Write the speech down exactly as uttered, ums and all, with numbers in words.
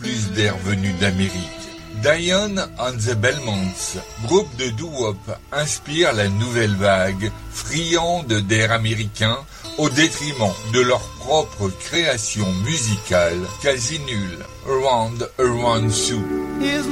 plus d'air venus d'Amérique. Diane and the Belmonts, groupe de doo-wop, inspire la nouvelle vague, friande d'air américain, au détriment de leur propre création musicale, quasi nulle. Around, Around Sue.